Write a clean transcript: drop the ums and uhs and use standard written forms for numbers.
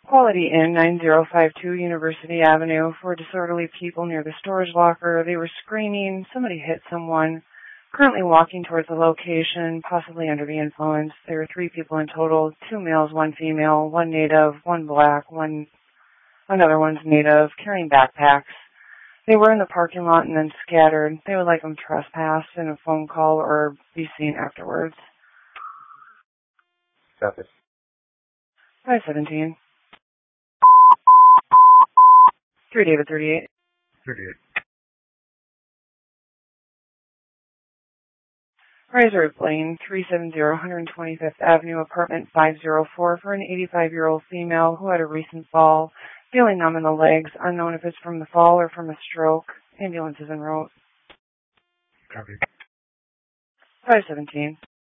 Quality Inn, 9052 University Avenue. For disorderly people near the storage locker. They were screaming. Somebody hit someone. Currently walking towards the location, possibly under the influence. There are 3 people in total, 2 males, 1 female, 1 native, 1 black, another one's native, carrying backpacks. They were in the parking lot and then scattered. They would like them trespassed in a phone call or be seen afterwards. Copy. 517. 3 David 38. 38. Riser Blaine, 370 125th Avenue, apartment 504, for an 85-year-old female who had a recent fall, feeling numb in the legs, unknown if it's from the fall or from a stroke. Ambulance is en route. Copy. 517.